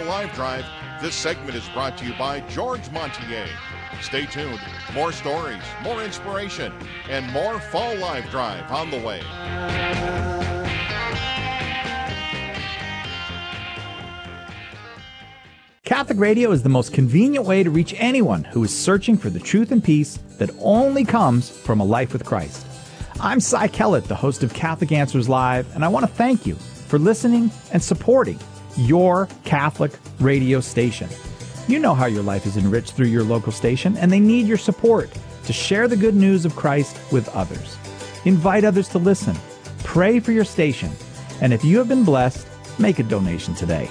Live Drive. This segment is brought to you by George Montier. Stay tuned. More stories, more inspiration, and more Fall Live Drive on the way. Catholic Radio is the most convenient way to reach anyone who is searching for the truth and peace that only comes from a life with Christ. I'm Cy Kellett, the host of Catholic Answers Live, and I want to thank you for listening and supporting your Catholic radio station. You know how your life is enriched through your local station, and they need your support to share the good news of Christ with others. Invite others to listen. Pray for your station. And if you have been blessed, make a donation today.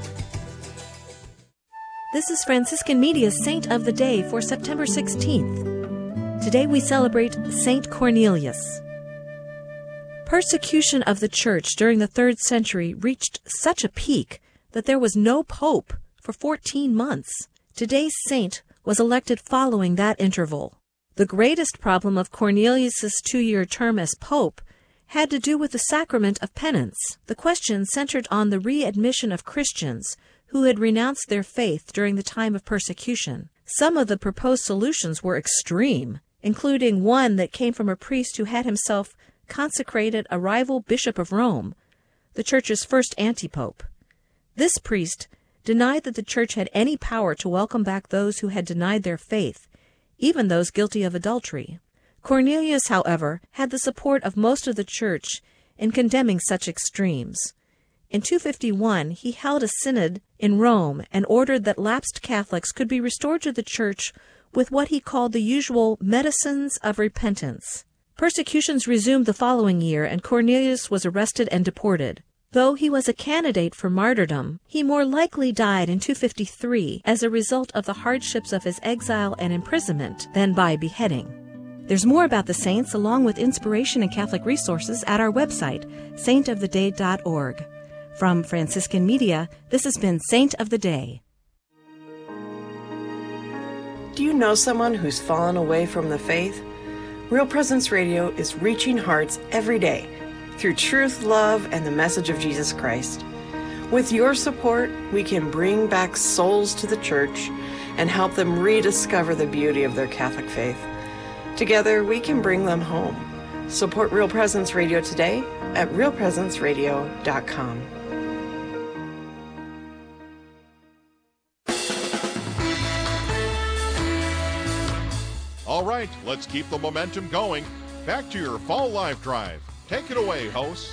This is Franciscan Media's Saint of the Day for September 16th. Today we celebrate Saint Cornelius. Persecution of the Church during the 3rd century reached such a peak that there was no pope for 14 months. Today's saint was elected following that interval. The greatest problem of Cornelius' 2-year term as pope had to do with the sacrament of penance. The question centered on the readmission of Christians who had renounced their faith during the time of persecution. Some of the proposed solutions were extreme, including one that came from a priest who had himself consecrated a rival bishop of Rome, the Church's first antipope. This priest denied that the Church had any power to welcome back those who had denied their faith, even those guilty of adultery. Cornelius, however, had the support of most of the Church in condemning such extremes. In 251, he held a synod in Rome and ordered that lapsed Catholics could be restored to the Church with what he called the usual medicines of repentance. Persecutions resumed the following year, and Cornelius was arrested and deported. Though he was a candidate for martyrdom, he more likely died in 253 as a result of the hardships of his exile and imprisonment than by beheading. There's more about the saints along with inspiration and Catholic resources at our website, saintoftheday.org. From Franciscan Media, this has been Saint of the Day. Do you know someone who's fallen away from the faith? Real Presence Radio is reaching hearts every day through truth, love, and the message of Jesus Christ. With your support, we can bring back souls to the Church and help them rediscover the beauty of their Catholic faith. Together, we can bring them home. Support Real Presence Radio today at realpresenceradio.com. All right, let's keep the momentum going. Back to your Fall Live Drive. Take it away, hosts.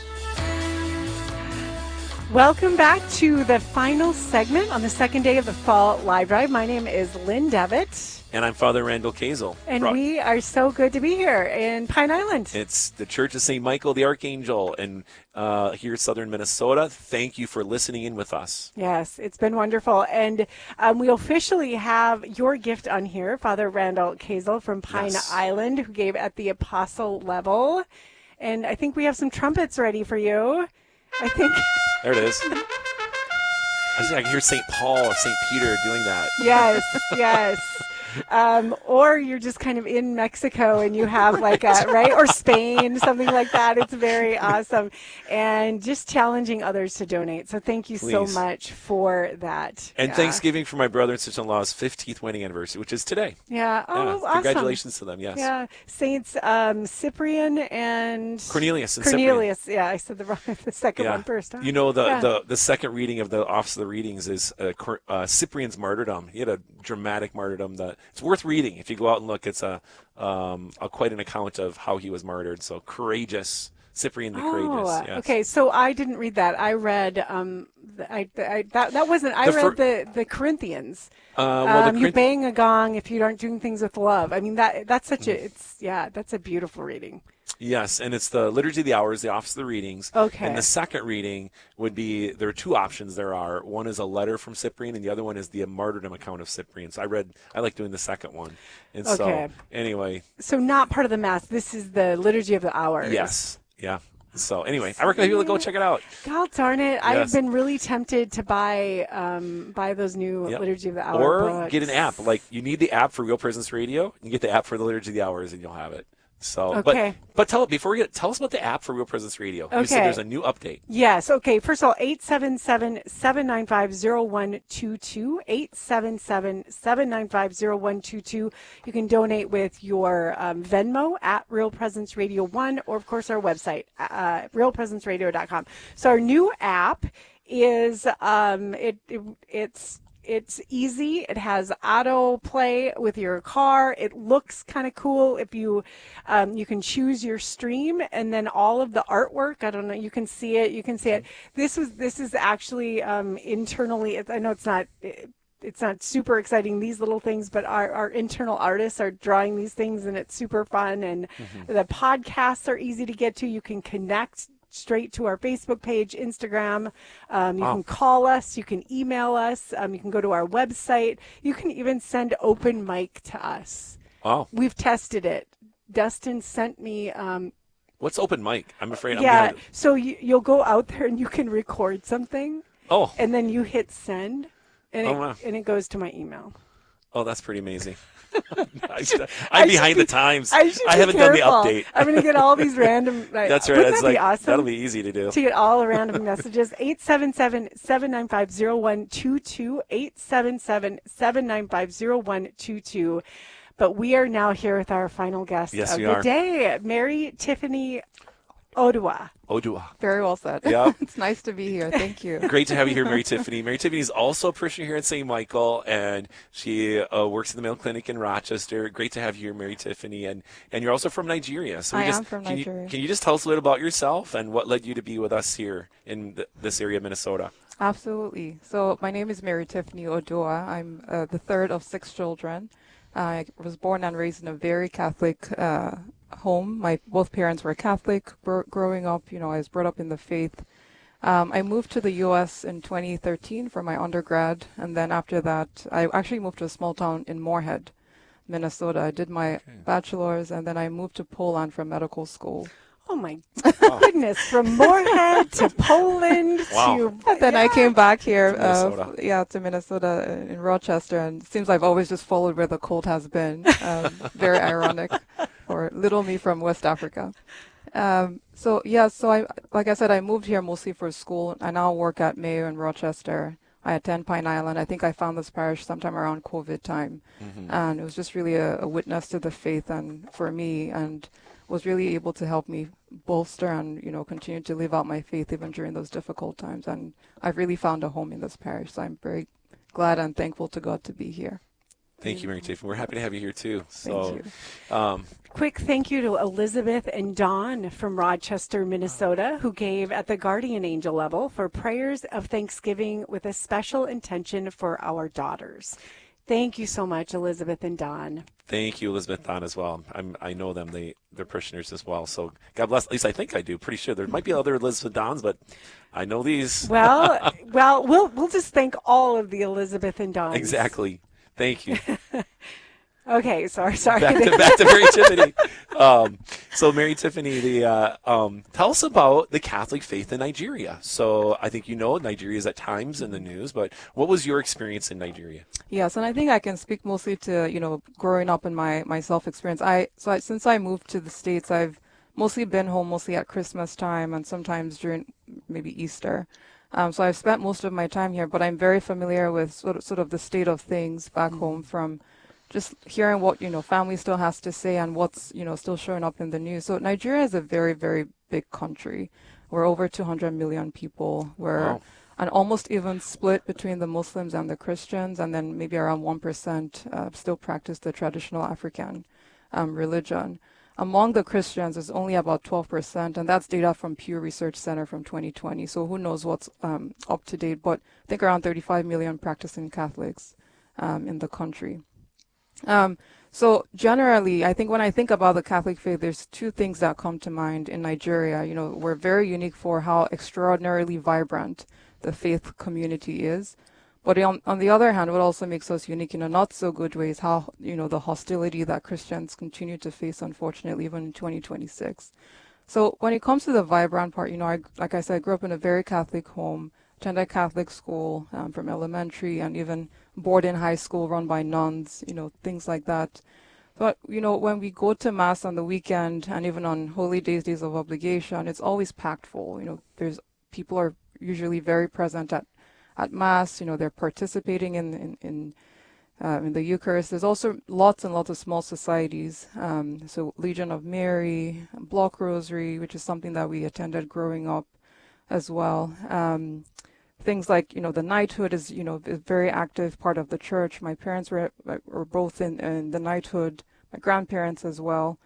Welcome back to the final segment on the second day of the Fall Live Drive. My name is Lynn Devitt. And I'm Father Randall Kazel. And we are so good to be here in Pine Island. It's the Church of St. Michael the Archangel, and here in southern Minnesota. Thank you for listening in with us. Yes, it's been wonderful. And we officially have your gift on here, Father Randall Kazel from Pine Island, who gave at the apostle level. And I think we have some trumpets ready for you. I think. There it is. I can hear St. Paul or St. Peter doing that. Yes, yes. Or you're just kind of in Mexico and you have like a, right? Or Spain, something like that. It's very awesome. And just challenging others to donate. So thank you so much for that. And Thanksgiving for my brother and sister-in-law's 15th wedding anniversary, which is today. Yeah. Oh, awesome. Congratulations to them, yes. Yeah. Saints Cyprian and Cornelius. Cornelius. Yeah, I said the second one first. Huh? You know, the second reading of the Office of the Readings is Cyprian's martyrdom. He had a dramatic martyrdom that it's worth reading if you go out and look. It's quite an account of how he was martyred. So courageous, Cyprian the Courageous. Yes. Okay, so I didn't read that. I read that wasn't. I read the Corinthians. You bang a gong if you aren't doing things with love. I mean that's such a that's a beautiful reading. Yes, and it's the Liturgy of the Hours, the Office of the Readings. Okay. And the second reading would be, there are two options there are. One is a letter from Cyprian, and the other one is the martyrdom account of Cyprian. So I like doing the second one. And so, anyway. So not part of the Mass. This is the Liturgy of the Hours. Yes. Yeah. So anyway, I recommend people to go check it out. God darn it. Yes. I've been really tempted to buy those new Liturgy of the Hours books. Or get an app. Like, you need the app for Real Presence Radio. You get the app for the Liturgy of the Hours, and you'll have it. So, Okay. but tell us about the app for Real Presence Radio. You said Okay. there's a new update. Yes. Okay. First of all, 877-795-0122, 877-795-0122. You can donate with your Venmo at Real Presence Radio 1, or of course our website, realpresenceradio.com. So our new app is it's easy. It has auto play with your car. It looks kind of cool. If you you can choose your stream, and then all of the artwork. I don't know. You can see it. This is actually internally. I know it's not super exciting, these little things, but our internal artists are drawing these things, and it's super fun. And the podcasts are easy to get to. You can connect straight to our Facebook page, Instagram. You can call us. You can email us. You can go to our website. You can even send open mic to us. Oh. We've tested it. Dustin sent me. What's open mic? I'm afraid Yeah. I'm So you'll go out there and you can record something. Oh. And then you hit send, and Wow. and it goes to my email. Oh, that's pretty amazing. I'm behind the times. I haven't done the update. I'm going to get all these random. That's right. Wouldn't It's that be like awesome? that'll be easy to do. To get all the random messages. 877-795-0122, 877-795-0122. But we are now here with our final guest Yes, of we the are. day, Mary Tiffany Odua. Odua. Very well said. Yeah. It's nice to be here. Thank you. Great to have you here, Mary Tiffany. Mary Tiffany is also a parishioner here at St. Michael, and she works in the Mayo Clinic in Rochester. Great to have you here, Mary Tiffany. And you're also from Nigeria. So I am from Nigeria. Can you just tell us a little about yourself and what led you to be with us here in this area of Minnesota? Absolutely. So my name is Mary Tiffany Odua. I'm the third of 6 children. I was born and raised in a very Catholic home. Both parents were Catholic. Growing up, I was brought up in the faith. I moved to the U.S. in 2013 for my undergrad, and then after that, I actually moved to a small town in Moorhead, Minnesota. I did my bachelor's, and then I moved to Poland for medical school. Oh, my goodness. From Moorhead to Poland to... And then I came back here, Minnesota. to Minnesota in Rochester, and it seems I've always just followed where the cold has been. Very ironic for little me from West Africa. So I, like I said, I moved here mostly for school. I now work at Mayo in Rochester. I attend Pine Island. I think I found this parish sometime around COVID time, and it was just really a witness to the faith and for me, and was really able to help me bolster and continue to live out my faith even during those difficult times. And I've really found a home in this parish, so I'm very glad and thankful to God to be here. Thank you, Mary Tiffany. We're happy to have you here too. So, Thank you. Quick thank you to Elizabeth and Dawn from Rochester, Minnesota, who gave at the guardian angel level for prayers of thanksgiving with a special intention for our daughters. Thank you so much, Elizabeth and Dawn. Thank you, Elizabeth Don, as well. I know them. They're parishioners as well. So God bless. At least I think I do. Pretty sure there might be other Elizabeth Dons, but I know these. Well, we'll just thank all of the Elizabeth and Dons. Exactly. Thank you. Okay, sorry. Back to Mary Tiffany. So Mary Tiffany, tell us about the Catholic faith in Nigeria. So I think Nigeria is at times in the news, but what was your experience in Nigeria? Yes, and I think I can speak mostly to, growing up in my self-experience. Since I moved to the States, I've mostly been home mostly at Christmas time and sometimes during maybe Easter. So I've spent most of my time here, but I'm very familiar with sort of the state of things back home from just hearing what, family still has to say and what's, still showing up in the news. So Nigeria is a very, very big country. We're over 200 million people. We're an almost even split between the Muslims and the Christians, and then maybe around 1% still practice the traditional African religion. Among the Christians, it's only about 12%, and that's data from Pew Research Center from 2020. So who knows what's up to date, but I think around 35 million practicing Catholics in the country. So generally, I think when I think about the Catholic faith, there's 2 things that come to mind in Nigeria. We're very unique for how extraordinarily vibrant the faith community is. But on the other hand, what also makes us unique in a not so good way is how, the hostility that Christians continue to face, unfortunately, even in 2026. So when it comes to the vibrant part, like I said, I grew up in a very Catholic home, attended Catholic school from elementary and even boarding high school run by nuns, things like that. But, when we go to Mass on the weekend and even on holy days, days of obligation, it's always packed full. People are usually very present at Mass. They're participating in the Eucharist. There's also lots and lots of small societies. So Legion of Mary, Block Rosary, which is something that we attended growing up as well. Things like, the knighthood is, a very active part of the church. My parents were both in the knighthood, my grandparents as well.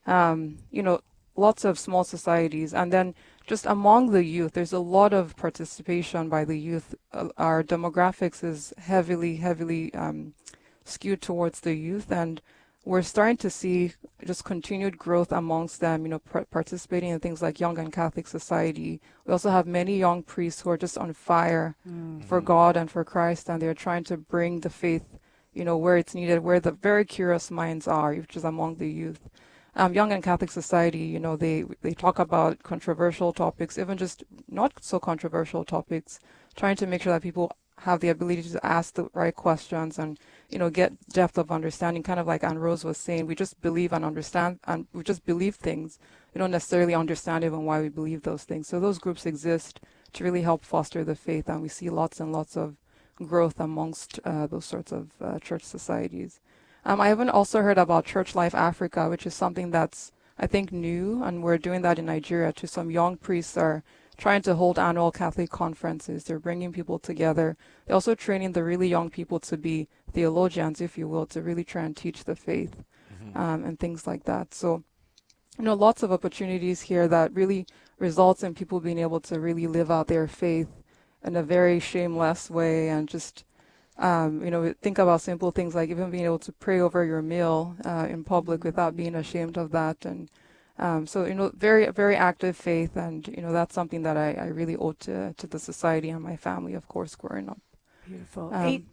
Lots of small societies. And then just among the youth, there's a lot of participation by the youth. Our demographics is heavily skewed towards the youth, and we're starting to see just continued growth amongst them, participating in things like Young and Catholic Society. We also have many young priests who are just on fire for God and for Christ, and they're trying to bring the faith, where it's needed, where the very curious minds are, which is among the youth. Young and Catholic Society, they talk about controversial topics, even just not so controversial topics, trying to make sure that people have the ability to ask the right questions and, get depth of understanding, kind of like Anne Rose was saying. We just believe and understand, and we just believe things. We don't necessarily understand even why we believe those things. So those groups exist to really help foster the faith, and we see lots and lots of growth amongst those sorts of church societies. I haven't also heard about Church Life Africa, which is something that's, I think, new, and we're doing that in Nigeria too. Some young priests are trying to hold annual Catholic conferences. They're bringing people together. They're also training the really young people to be theologians, if you will, to really try and teach the faith and things like that. So, lots of opportunities here that really results in people being able to really live out their faith in a very shameless way, and just think about simple things like even being able to pray over your meal in public without being ashamed of that. And so, very, very active faith. And, that's something that I really owe to the society and my family, of course, growing up. Beautiful.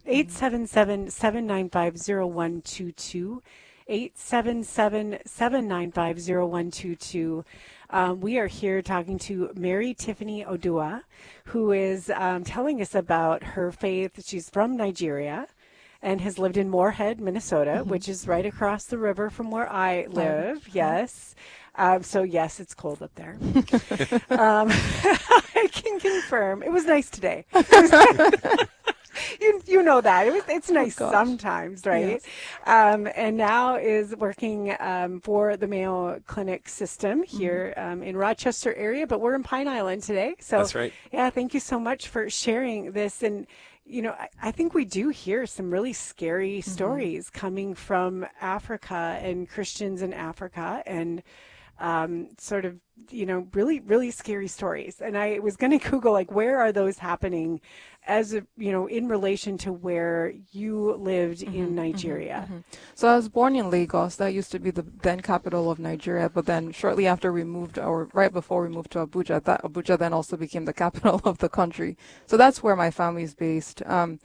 877-795-0122. 877-795-0122. We are here talking to Mary Tiffany Odua, who is telling us about her faith. She's from Nigeria and has lived in Moorhead, Minnesota, which is right across the river from where I live. Yes. So, yes, it's cold up there. I can confirm. It was nice today. You know that. It's nice sometimes, right? Yes. And now is working for the Mayo Clinic system here in Rochester area, but we're in Pine Island today. So that's right. Yeah, thank you so much for sharing this. And, I think we do hear some really scary stories coming from Africa and Christians in Africa, and sort of, really, really scary stories. And I was going to Google, where are those happening as, in relation to where you lived in Nigeria? So I was born in Lagos. That used to be the then capital of Nigeria. But then shortly after we moved, or right before we moved to Abuja, Abuja then also became the capital of the country. So that's where my family is based.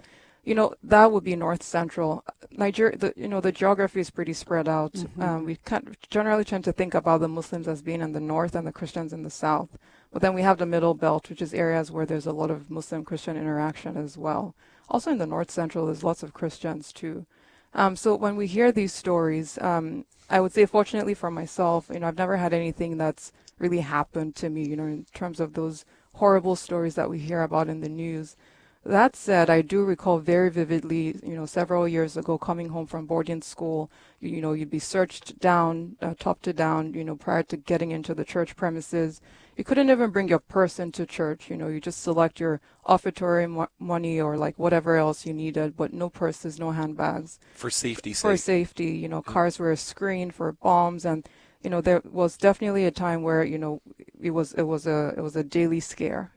That would be north central Nigeria. The geography is pretty spread out. We generally tend to think about the Muslims as being in the north and the Christians in the south. But then we have the middle belt, which is areas where there's a lot of Muslim-Christian interaction as well. Also in the north central, there's lots of Christians too. So when we hear these stories, I would say, fortunately for myself, I've never had anything that's really happened to me, in terms of those horrible stories that we hear about in the news. That said, I do recall very vividly, several years ago, coming home from boarding school, you'd be searched down, top to down, prior to getting into the church premises. You couldn't even bring your purse into church. You just select your offertory money or whatever else you needed, but no purses, no handbags. For safety. For safety, cars were screened for bombs, and there was definitely a time where it was a daily scare.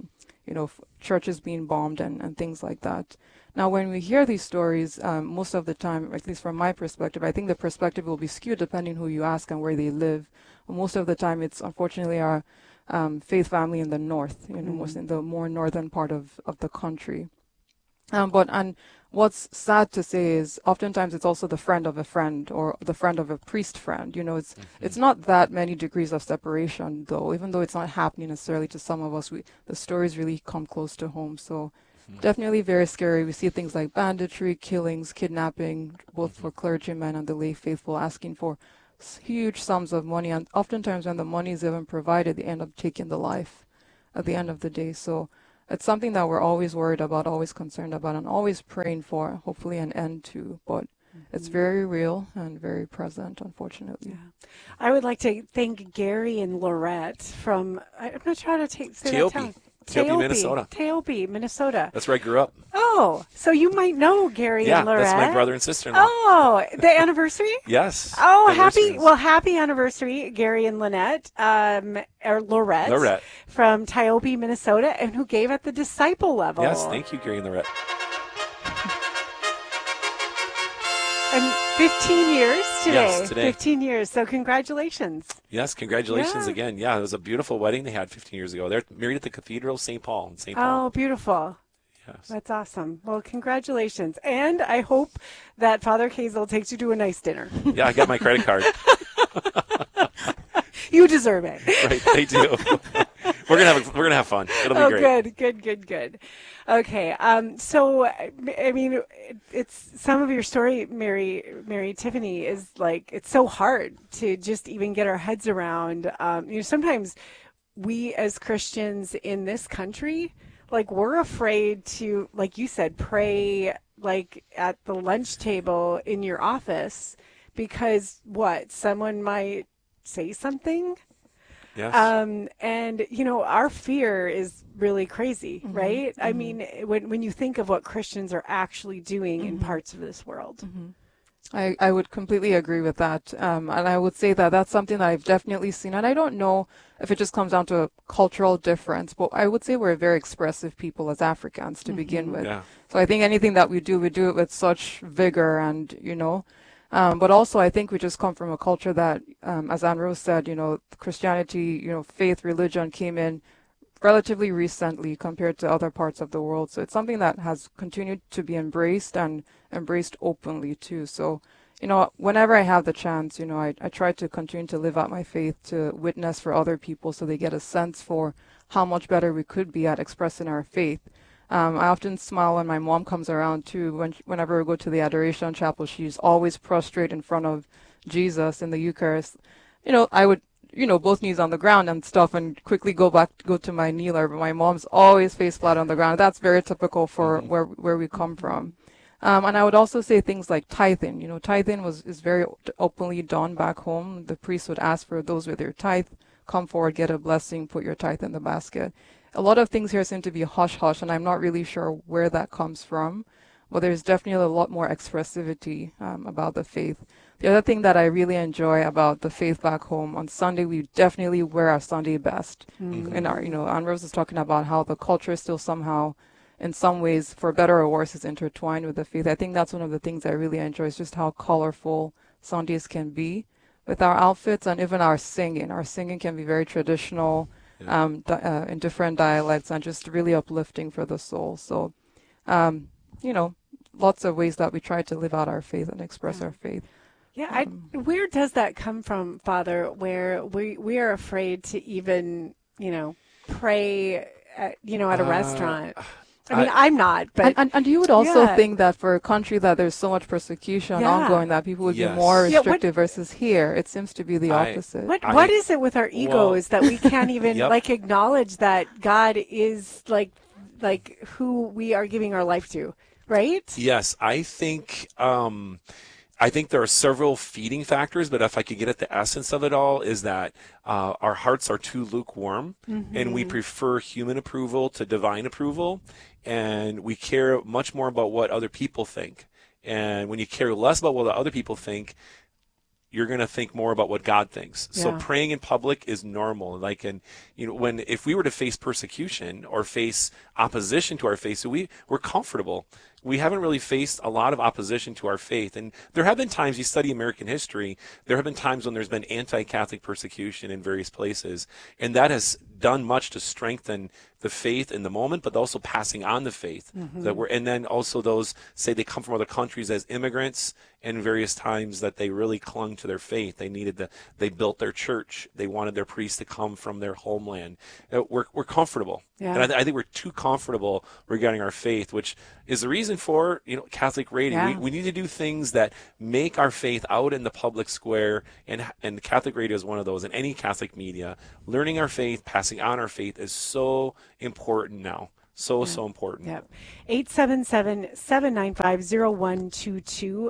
Churches being bombed and things like that. Now, when we hear these stories, most of the time, at least from my perspective, I think the perspective will be skewed depending who you ask and where they live. Most of the time, it's unfortunately our faith family in the north, most in the more northern part of the country. But what's sad to say is oftentimes it's also the friend of a friend or the friend of a priest friend. It's not that many degrees of separation, though, even though it's not happening necessarily to some of us. The stories really come close to home. So definitely very scary. We see things like banditry, killings, kidnapping, both for clergymen and the lay faithful, asking for huge sums of money, and oftentimes when the money is even provided, they end up taking the life at the end of the day. So it's something that we're always worried about, always concerned about, and always praying for, hopefully an end to. But it's very real and very present, unfortunately. Yeah. I would like to thank Gary and Lorette from, I'm not sure how to say that Teope. town. Teope, Minnesota. Teope, Minnesota. That's where I grew up. Oh, so you might know Gary and Lorette. Yeah, that's my brother and sister-in-law. Oh, the anniversary? Yes. Oh, Anniversaries. happy anniversary, Gary and Lynette, or Lorette from Teope, Minnesota, and who gave at the disciple level. Yes, thank you, Gary and Lorette. And 15 years today. Yes, today. 15 years. So congratulations. Yes, congratulations Yeah. again. Yeah, it was a beautiful wedding they had 15 years ago. They're married at the Cathedral of St. Paul in St. Paul. Oh, beautiful. Yes. That's awesome. Well, congratulations. And I hope that Father Hazel takes you to a nice dinner. Yeah, I got my credit card. You deserve it. Right, they do. We're gonna have fun. It'll be great. Good. Okay. So, I mean, it's some of your story, Mary Tiffany, is like, it's so hard to just even get our heads around. Sometimes we as Christians in this country, like, we're afraid to, like you said, pray like at the lunch table in your office because someone might say something. Yes. And our fear is really crazy, right? I mean, when you think of what Christians are actually doing in parts of this world. I would completely agree with that. And I would say that that's something that I've definitely seen. And I don't know if it just comes down to a cultural difference, but I would say we're very expressive people as Africans to begin with. Yeah. So I think anything that we do it with such vigor and, but also I think we just come from a culture that, as Anne Rose said, Christianity, faith, religion came in relatively recently compared to other parts of the world. So it's something that has continued to be embraced and embraced openly too. So, whenever I have the chance, I try to continue to live out my faith, to witness for other people so they get a sense for how much better we could be at expressing our faith. I often smile when my mom comes around too. Whenever we go to the Adoration Chapel, she's always prostrate in front of Jesus in the Eucharist. I would, both knees on the ground and stuff and quickly go to my kneeler, but my mom's always face flat on the ground. That's very typical for where we come from. And I would also say things like tithing. Tithing is very openly done back home. The priest would ask for those with their tithe, come forward, get a blessing, put your tithe in the basket. A lot of things here seem to be hush-hush, and I'm not really sure where that comes from. But there's definitely a lot more expressivity about the faith. The other thing that I really enjoy about the faith back home, on Sunday, we definitely wear our Sunday best. And Anne Rose is talking about how the culture still somehow, in some ways, for better or worse, is intertwined with the faith. I think that's one of the things I really enjoy, is just how colorful Sundays can be with our outfits and even our singing. Our singing can be very traditional, in different dialects, and just really uplifting for the soul. So, lots of ways that we try to live out our faith and express our faith. Yeah, where does that come from, Father, where we are afraid to even, pray at a restaurant? I mean, I'm not, but... And you would also think that for a country that there's so much persecution ongoing, that people would be more restrictive versus here. It seems to be the opposite. What is it with our egos that we can't even, acknowledge that God is, like who we are giving our life to, right? Yes, I think there are several feeding factors, but if I could get at the essence of it all, is that our hearts are too lukewarm, and we prefer human approval to divine approval, and we care much more about what other people think. And when you care less about what other people think, you're going to think more about what God thinks. So praying in public is normal. If we were to face persecution or face opposition to our faith, we're comfortable. We haven't really faced a lot of opposition to our faith. And there have been times, you study American history, there have been times when there's been anti-Catholic persecution in various places. And that has done much to strengthen the faith in the moment, but also passing on the faith. And then also those say they come from other countries as immigrants, and various times that they really clung to their faith. They built their church. They wanted their priests to come from their homeland. We're comfortable. Yeah. And I think we're too comfortable regarding our faith, which is the reason for, Catholic Radio. Yeah. We need to do things that make our faith out in the public square, and Catholic Radio is one of those. And any Catholic media, learning our faith, passing on our faith is so important now. So important. Yep. 877-795-0122.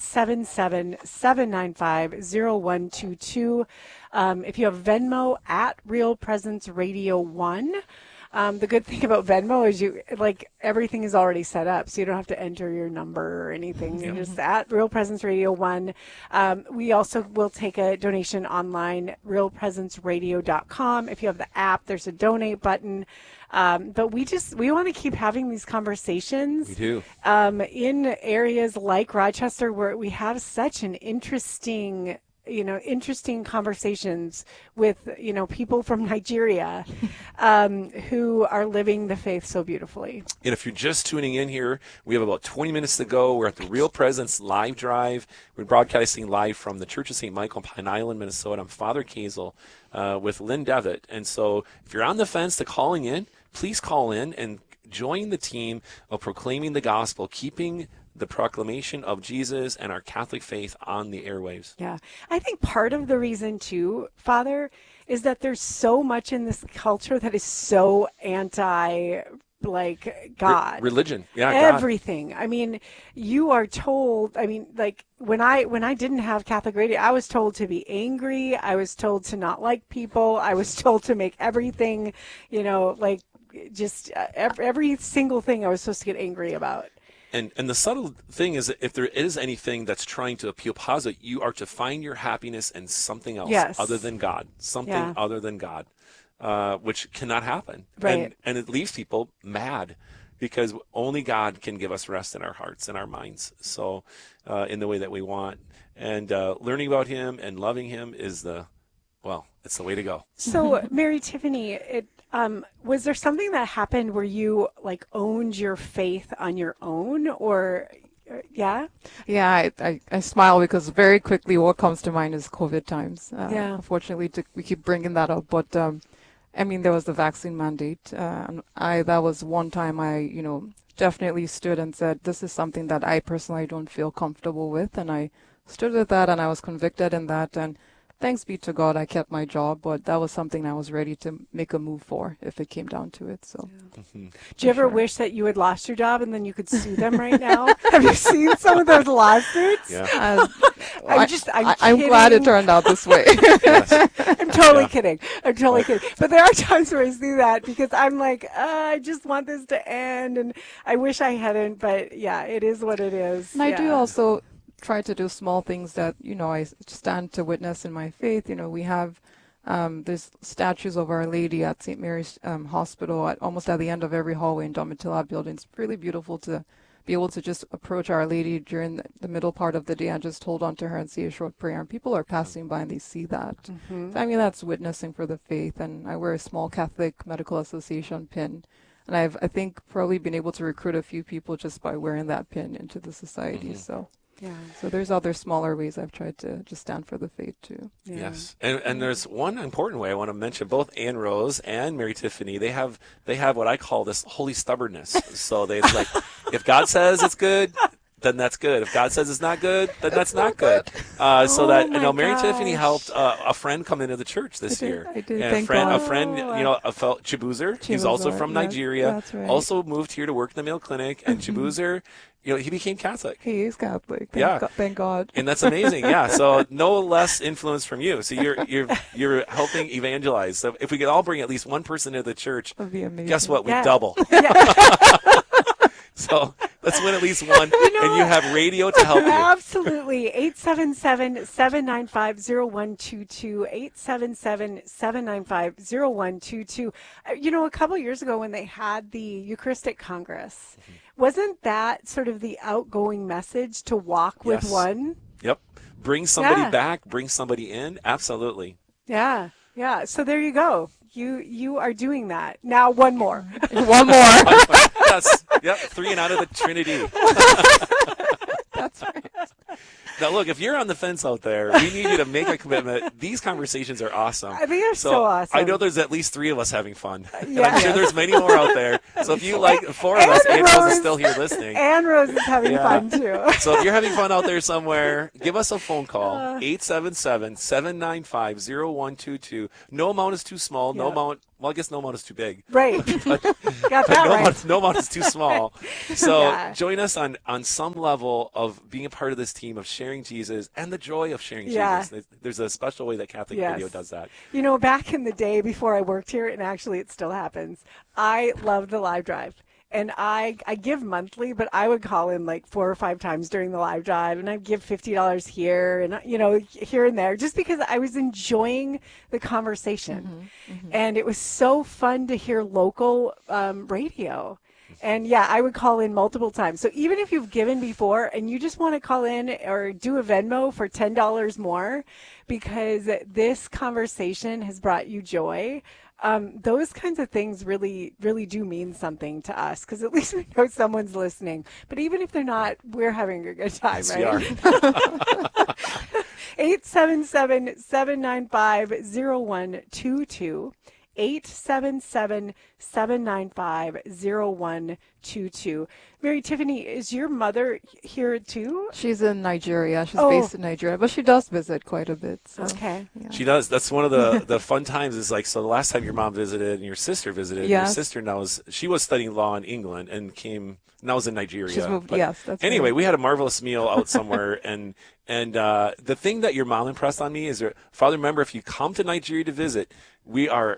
877-795-0122. If you have Venmo, at Real Presence Radio 1. The good thing about Venmo is everything is already set up, so you don't have to enter your number or anything. You're just at Real Presence Radio 1. We also will take a donation online, realpresenceradio.com. If you have the app, there's a donate button. But we want to keep having these conversations. We do. In areas like Rochester, where we have such an interesting conversations with, people from Nigeria who are living the faith so beautifully. And if you're just tuning in here, we have about 20 minutes to go. We're at the Real Presence live drive. We're broadcasting live from the Church of St. Michael in Pine Island, Minnesota. I'm Father Kazel with Lynn Devitt. And so if you're on the fence to calling in, please call in and join the team of proclaiming the gospel, keeping the proclamation of Jesus and our Catholic faith on the airwaves. Yeah. I think part of the reason, too, Father, is that there's so much in this culture that is so anti, God. Religion. Yeah, everything. God. I mean, you are told, when I didn't have Catholic radio, I was told to be angry. I was told to not like people. I was told to make everything, every single thing I was supposed to get angry about. And the subtle thing is that if there is anything that's trying to appeal positive, you are to find your happiness in something else other than God, other than God, which cannot happen. Right. And it leaves people mad because only God can give us rest in our hearts and our minds. So in the way that we want. And learning about him and loving him is it's the way to go. So, Mary Tiffany, was there something that happened where you owned your faith on your own, or yeah? Yeah, I smile because very quickly what comes to mind is COVID times. Unfortunately, we keep bringing that up, but there was the vaccine mandate. That was one time I definitely stood and said, this is something that I personally don't feel comfortable with, and I stood with that, and I was convicted in that, and thanks be to God, I kept my job, but that was something I was ready to make a move for if it came down to it. So, do you ever wish that you had lost your job and then you could sue them right now? Have you seen some of those lawsuits? Yeah. I'm glad it turned out this way. Yes. I'm totally kidding. I'm totally kidding. But there are times where I see that because I'm like, I just want this to end, and I wish I hadn't. But yeah, it is what it is. And I do also try to do small things that, I stand to witness in my faith. We have there's statues of Our Lady at St. Mary's Hospital almost at the end of every hallway in Domitila building. It's really beautiful to be able to just approach Our Lady during the middle part of the day and just hold on to her and say a short prayer. And people are passing by and they see that. Mm-hmm. So, that's witnessing for the faith. And I wear a small Catholic Medical Association pin. And I've, I think, probably been able to recruit a few people just by wearing that pin into the society. Mm-hmm. So. Yeah. So there's other smaller ways I've tried to just stand for the faith too. Yeah. Yes, and there's one important way I want to mention. Both Ann Rose and Mary Tiffany, they have what I call this holy stubbornness. So they if God says it's good, then that's good. If God says it's not good, then that's not good. Mary Tiffany helped a friend come into the church this year. I did. And a friend, Chibuzer. He's also from Nigeria. That's right. Also moved here to work in the Mayo Clinic, and Chibuzer. He became Catholic. He is Catholic. Thank God. And that's amazing. Yeah. So no less influence from you. So you're helping evangelize. So if we could all bring at least one person into the church, that'd be amazing. Guess what? We Yeah. double. So let's win at least one, and you have radio to help you. Absolutely. 877-795-0122. 877-795-0122. A couple years ago when they had the Eucharistic Congress, wasn't that sort of the outgoing message to walk with one? Yep. Bring somebody back, bring somebody in. Absolutely. Yeah. Yeah. So there you go. You are doing that. Now one more. One more. Yes. Yep. 3 and out of the Trinity. That's right. Now, look, if you're on the fence out there, we need you to make a commitment. These conversations are awesome. I think they're so awesome. I know there's at least 3 of us having fun. And Yeah. I'm sure there's many more out there. So if you like 4 of us, Ann Rose is still here listening. Ann Rose is having fun, too. So if you're having fun out there somewhere, give us a phone call, 877-795-0122. No amount is too small. No amount. Well, I guess no amount is too big. Right. Got that right. No amount is too small. So Yeah. join us on some level of being a part of this team of sharing Jesus and the joy of sharing Yeah. Jesus. There's a special way that Catholic Yes. Radio does that. You know, back in the day before I worked here, and actually it still happens, I love the live drive. And I give monthly, but I would call in like 4 or 5 times during the live drive, and I'd give $50 here and, you know, here and there, just because I was enjoying the conversation. And it was so fun to hear local radio. And yeah, I would call in multiple times. So even if you've given before and you just want to call in or do a Venmo for $10 more because this conversation has brought you joy, those kinds of things really, really do mean something to us, because at least we know someone's listening. But even if they're not, we're having a good time, Yes, right? we are. 877-795-0122. 877-795-0122. Mary Tiffany, is your mother here too? She's in Nigeria. She's based in Nigeria, but she does visit quite a bit. So. Okay. Yeah. She does. That's one of the fun times is like, so the last time your mom visited and your sister visited, Yes. your sister she was studying law in England and now is in Nigeria. She's moved, But yes. That's anyway, right. we had a marvelous meal out somewhere, and the thing that your mom impressed on me is that, Father, remember, if you come to Nigeria to visit, we are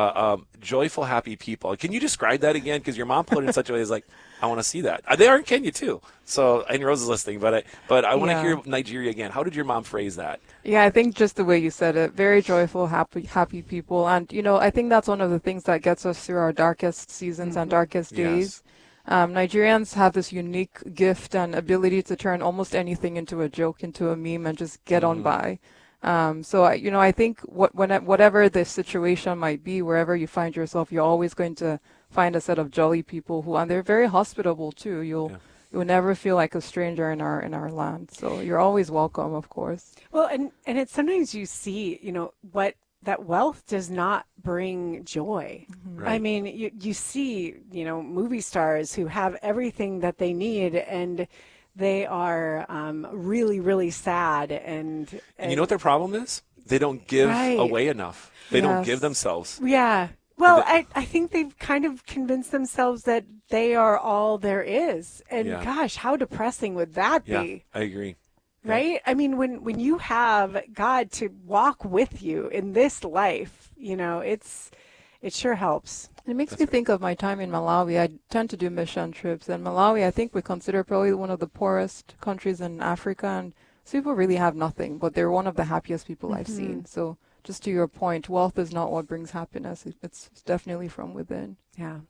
joyful, happy people. Can you describe that again? Because your mom put it in such a way as like, I want to see that. They are in Kenya too. So, and Rose is listening, but I want to hear Nigeria again. How did your mom phrase that? Yeah, I think just the way you said it, very joyful, happy people. And, you know, I think that's one of the things that gets us through our darkest seasons and darkest days. Nigerians have this unique gift and ability to turn almost anything into a joke, into a meme, and just get on by. So, I think whatever the situation might be, wherever you find yourself, you're always going to find a set of jolly people and they're very hospitable too. You'll never feel like a stranger in our land. So you're always welcome, of course. Well, and it's sometimes you see, what that wealth does not bring joy. Right. I mean, you see, movie stars who have everything that they need, and they are really, really sad. And you know what their problem is? They don't give away enough. They don't give themselves. Yeah. Well, I think they've kind of convinced themselves that they are all there is. And gosh, how depressing would that be? Yeah, I agree. Right? Yeah. I mean, when you have God to walk with you in this life, it sure helps. It makes me think of my time in Malawi. I tend to do mission trips. And Malawi, I think we consider probably one of the poorest countries in Africa. And so people really have nothing, but they're one of the happiest people I've seen. So just to your point, wealth is not what brings happiness. It's definitely from within. Yeah.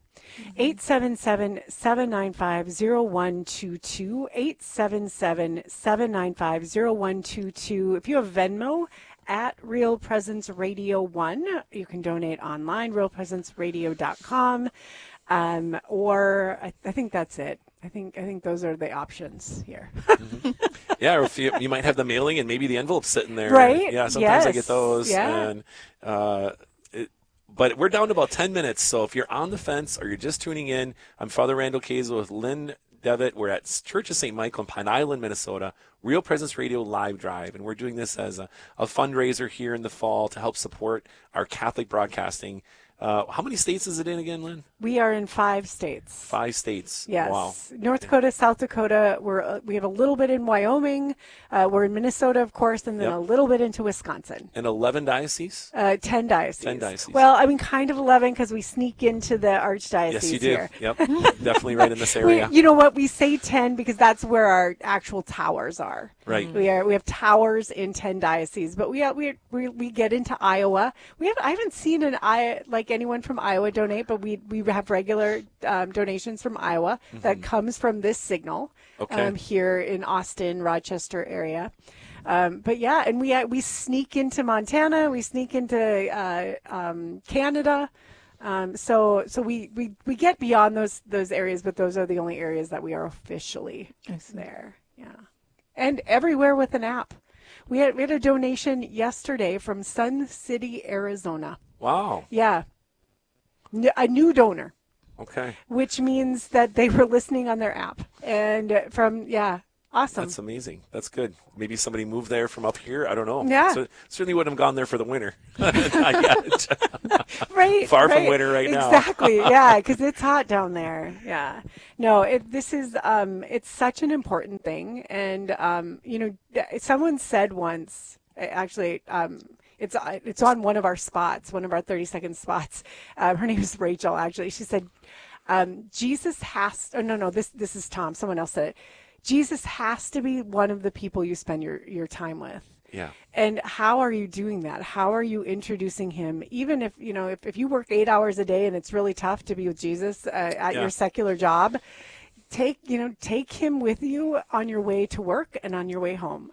877-795-0122. 877-795-0122. If you have Venmo, at Real Presence Radio 1. You can donate online, realpresenceradio.com. Or I think that's it. I think those are the options here. Yeah, or if you might have the mailing and maybe the envelope sitting there. Right. Yeah, sometimes I get Yes. those. Yeah. And but we're down to about 10 minutes. So if you're on the fence or you're just tuning in, I'm Father Randall Kazel with Lynn Devitt. We're at Church of St. Michael in Pine Island, Minnesota, Real Presence Radio Live Drive. And we're doing this as a fundraiser here in the fall to help support our Catholic broadcasting. How many states is it in again, Lynn? We are in 5 states. 5 states. Yes. Wow. North Dakota, South Dakota. We have a little bit in Wyoming. We're in Minnesota, of course, and then a little bit into Wisconsin. And 11 dioceses? 10 dioceses. 10 dioceses. Well, I mean, kind of 11 because we sneak into the archdiocese Yes, you do. here. Yep. Definitely right in this area. You know what? We say 10 because that's where our actual towers are. Right. We have towers in 10 dioceses, but we get into Iowa. I haven't seen anyone from Iowa donate, but we have regular donations from Iowa that comes from this signal here in Austin, Rochester area. But yeah, and we sneak into Montana, we sneak into Canada. So we get beyond those areas, but those are the only areas that we are officially there. Yeah. and everywhere with an app. We had a donation yesterday from Sun City, Arizona. Wow. Yeah. A new donor. Okay. Which means that they were listening on their app. And awesome. That's amazing. That's good. Maybe somebody moved there from up here. I don't know. Yeah. So, certainly wouldn't have gone there for the winter. Not yet. Right. Far from winter right now. Exactly. Yeah, because it's hot down there. Yeah. No, this is it's such an important thing. And someone said once, actually, it's on one of our spots, one of our 30-second spots. Her name is Rachel. Actually, she said, Jesus has. Oh no, this is Tom. Someone else said it. Jesus has to be one of the people you spend your time with. Yeah. And how are you doing that? How are you introducing him? Even if you work 8 hours a day and it's really tough to be with Jesus at your secular job, take him with you on your way to work and on your way home.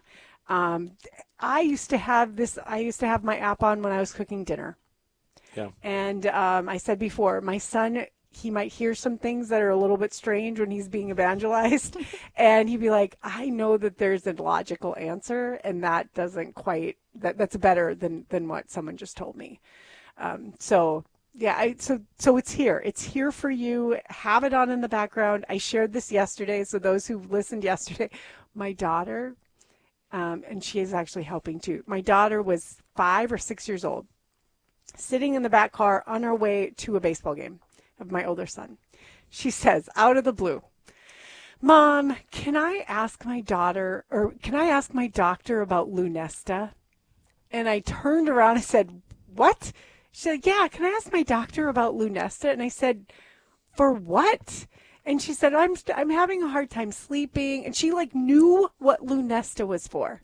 I used to have my app on when I was cooking dinner. Yeah. And I said before, my son, he might hear some things that are a little bit strange when he's being evangelized, and he'd be like, I know that there's a logical answer, and that doesn't quite, that's better than what someone just told me. So it's here. It's here for you. Have it on in the background. I shared this yesterday, so those who listened yesterday, my daughter, and she is actually helping too. My daughter was 5 or 6 years old, sitting in the back car on her way to a baseball game of my older son. She says, out of the blue, Mom, can I ask my doctor about Lunesta? And I turned around and said, what? She said, yeah, can I ask my doctor about Lunesta? And I said, for what? And she said, I'm having a hard time sleeping. And she knew what Lunesta was for.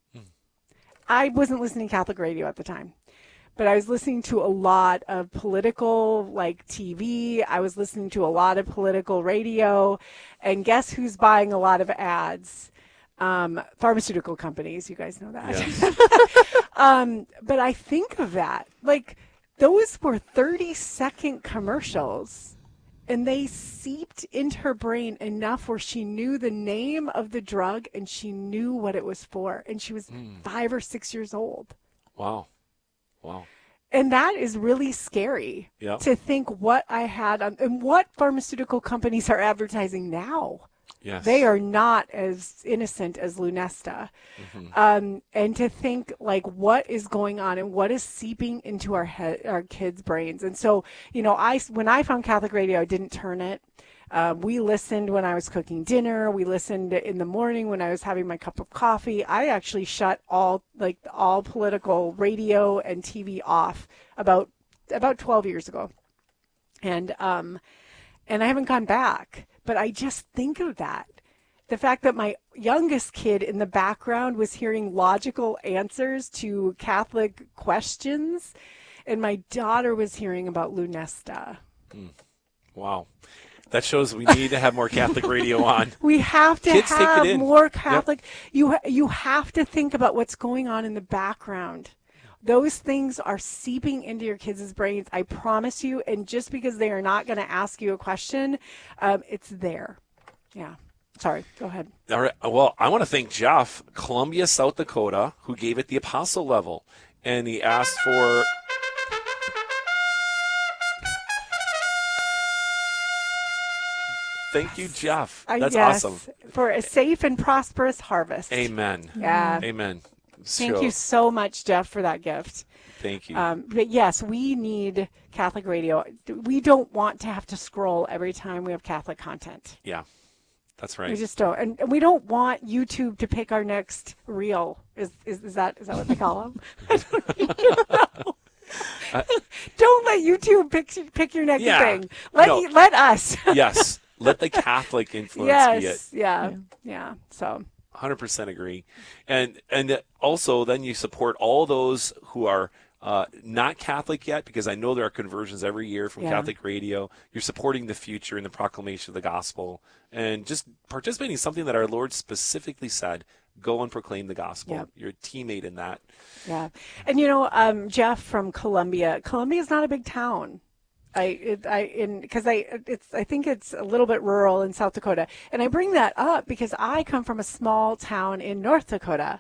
I wasn't listening to Catholic radio at the time, but I was listening to a lot of political TV. I was listening to a lot of political radio. And guess who's buying a lot of ads? Pharmaceutical companies. You guys know that. Yes. But I think of that. Those were 30-second commercials. And they seeped into her brain enough where she knew the name of the drug and she knew what it was for. And she was 5 or 6 years old. Wow. And that is really scary to think what I had on, and what pharmaceutical companies are advertising now. Yes. They are not as innocent as Lunesta. Mm-hmm. And to think what is going on and what is seeping into our kids' brains. And so, when I found Catholic radio, I didn't turn it. We listened when I was cooking dinner. We listened in the morning when I was having my cup of coffee. I actually shut all political radio and TV off about 12 years ago. And I haven't gone back. But I just think of that. The fact that my youngest kid in the background was hearing logical answers to Catholic questions, and my daughter was hearing about Lunesta. Wow. That shows we need to have more Catholic radio on. We have to Kids have take it in. more Catholic. Yep. You have to think about what's going on in the background. Those things are seeping into your kids' brains, I promise you. And just because they are not going to ask you a question, it's there. Yeah. Sorry. Go ahead. All right. Well, I want to thank Jeff, Columbia, South Dakota, who gave it the apostle level. And he asked for... Thank you, Jeff. That's awesome. For a safe and prosperous harvest. Amen. Yeah. Amen. Thank you so much, Jeff, for that gift. Thank you. But yes, we need Catholic radio. We don't want to have to scroll every time we have Catholic content. Yeah, that's right. We just don't. And we don't want YouTube to pick our next reel. Is that what they call them? I don't even know. Don't let YouTube pick your next thing. Let us. Yes. Let the Catholic influence be it. Yeah. So 100% agree. And also then you support all those who are not Catholic yet, because I know there are conversions every year from Catholic radio. You're supporting the future in the proclamation of the gospel and just participating in something that our Lord specifically said, go and proclaim the gospel. Yep. You're a teammate in that. Yeah. And Jeff from Columbia is not a big town. I think it's a little bit rural in South Dakota. And I bring that up because I come from a small town in North Dakota.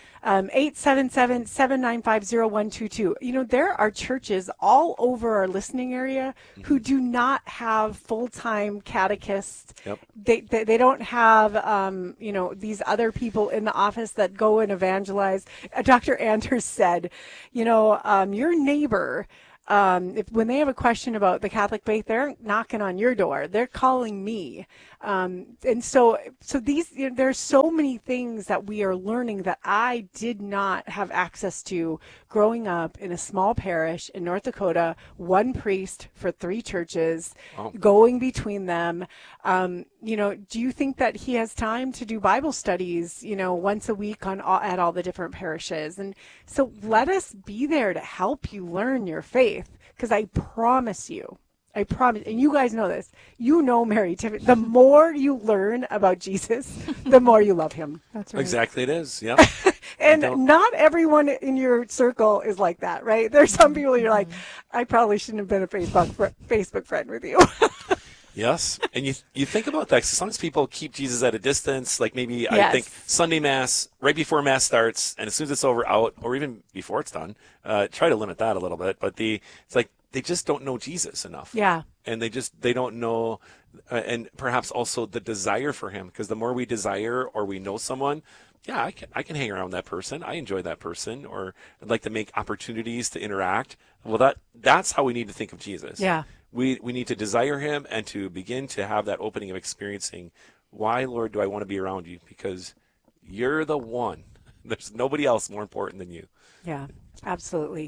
877-795-0122. You know, there are churches all over our listening area who do not have full-time catechists. Yep. They don't have, these other people in the office that go and evangelize. Dr. Anders said, your neighbor, when they have a question about the Catholic faith, they're knocking on your door. They're calling me. And so these, there's so many things that we are learning that I did not have access to growing up in a small parish in North Dakota, one priest for 3 churches, going between them. Do you think that he has time to do Bible studies, once a week at all the different parishes? And so let us be there to help you learn your faith, because I promise, and you guys know this, Mary Tiffany, the more you learn about Jesus, the more you love him. That's right. Exactly it is, yeah. And not everyone in your circle is like that, right? There's some people you're like, I probably shouldn't have been a Facebook friend with you. Yes, and you think about that. Sometimes people keep Jesus at a distance. Like maybe Yes. I think Sunday Mass, right before Mass starts, and as soon as it's over, out, or even before it's done, try to limit that a little bit. But it's like they just don't know Jesus enough. Yeah. And they don't know, and perhaps also the desire for him. Because the more we desire or we know someone, yeah, I can hang around that person. I enjoy that person, or I'd like to make opportunities to interact. Well, that's how we need to think of Jesus. Yeah. We need to desire him and to begin to have that opening of experiencing, why, Lord, do I want to be around you? Because you're the one. There's nobody else more important than you. Yeah, absolutely.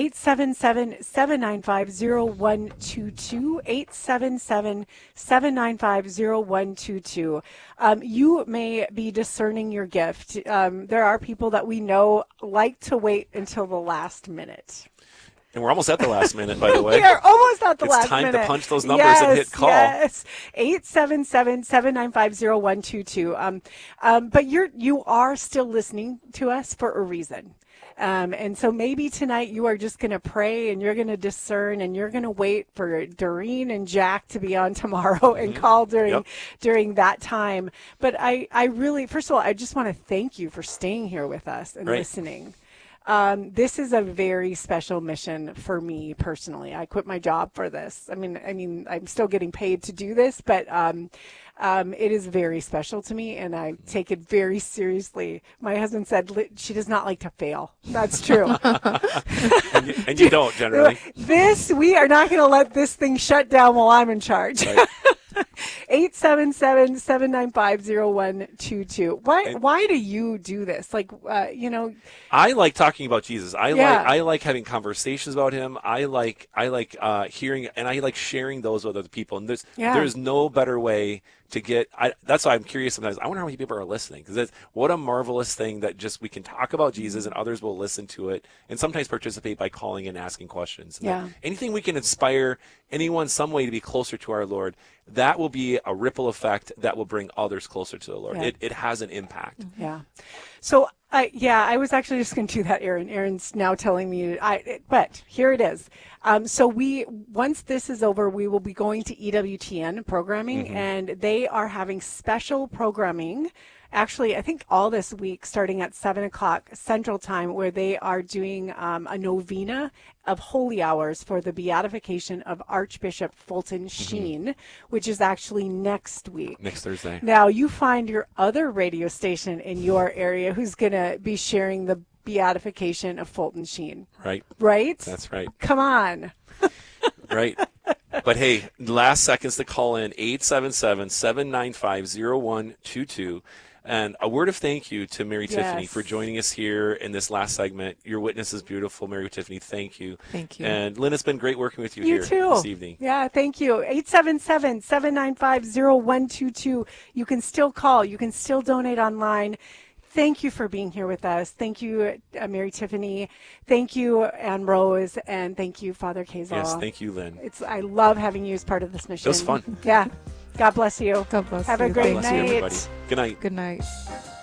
877-795-0122, 877-795-0122. You may be discerning your gift. There are people that we know like to wait until the last minute. And we're almost at the last minute, by the way. We are almost at the last minute. It's time to punch those numbers and hit call. Yes, 877-795-0122. But you are still listening to us for a reason. And so maybe tonight you are just going to pray and you're going to discern and you're going to wait for Doreen and Jack to be on tomorrow and call during that time. But I really, first of all, I just want to thank you for staying here with us and listening. This is a very special mission for me personally. I quit my job for this. I mean, I'm still getting paid to do this, but it is very special to me, and I take it very seriously. My husband said she does not like to fail. That's true. and you don't generally. We are not going to let this thing shut down while I'm in charge. Right. 877-795-0122. Why do you do this? Like, I like talking about Jesus. I like having conversations about him. I like hearing, and I like sharing those with other people. And there's no better way to get. That's why I'm curious sometimes. I wonder how many people are listening, because what a marvelous thing that just we can talk about Jesus and others will listen to it and sometimes participate by calling and asking questions. And anything we can inspire anyone some way to be closer to our Lord, that will be a ripple effect that will bring others closer to the Lord. Yeah. It has an impact. Yeah. So I was actually just going to do that, Aaron. Aaron's now telling me, but here it is. So once this is over, we will be going to EWTN programming, and they are having special programming. Actually, I think all this week, starting at 7 o'clock Central Time, where they are doing a novena of holy hours for the beatification of Archbishop Fulton Sheen, which is actually next week. Next Thursday. Now, you find your other radio station in your area who's going to be sharing the beatification of Fulton Sheen. Right. Right? That's right. Come on. Right. But hey, last seconds to call in, 877-795-0122. And a word of thank you to Mary Tiffany for joining us here in this last segment. Your witness is beautiful, Mary Tiffany. Thank you. Thank you. And Lynn, it's been great working with you here this evening. Yeah, thank you. 877-795-0122. You can still call. You can still donate online. Thank you for being here with us. Thank you, Mary Tiffany. Thank you, Ann Rose. And thank you, Father Kazal. Yes, thank you, Lynn. I love having you as part of this mission. It was fun. Yeah. God bless you. God bless you. Have a great God bless night. you, everybody. Good night. Good night.